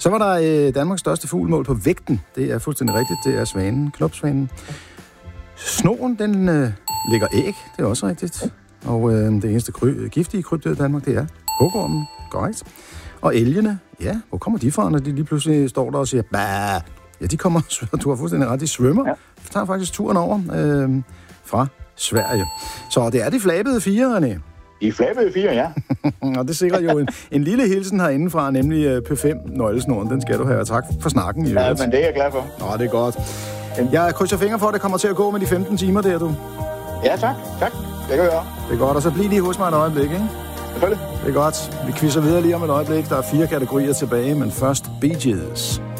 Så var der Danmarks største fuglemål på vægten. Det er fuldstændig rigtigt. Det er svanen, knopsvanen. Snoren, den lægger æg. Det er også rigtigt. Og det eneste giftige krybdyr i Danmark, det er hugormen. Korrekt. Og elgene, ja, hvor kommer de fra, når de lige pludselig står der og siger, bah! Ja, de kommer, du har fuldstændig ret, de svømmer. Ja. De tager faktisk turen over fra Sverige. Så det er de flabede 4, René. De flabede 4, ja. Og det sikrer jo en lille hilsen herindefra, nemlig P5-nøglesnoren. Den skal du have, og tak for snakken. Ja, men det er jeg glad for. Nå, det er godt. Jeg krydser fingre for, at det kommer til at gå med de 15 timer der, du. Ja, tak. Det kan jeg gøre. Det er godt, og så bliv lige hos mig et øjeblik, ikke? Selvfølgelig. Det er godt. Vi quizzer videre lige om et øjeblik. Der er 4 kategorier tilbage, men først Bee Gees.